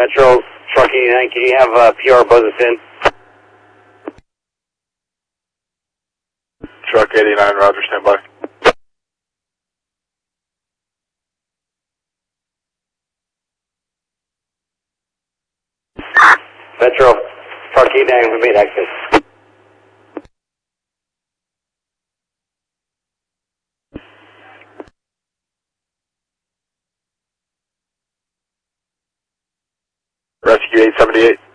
Metro Truck 89, can you have PR buzz us in? Truck 89, Roger, stand by. Metro Truck 89, we made access. Rescue 878.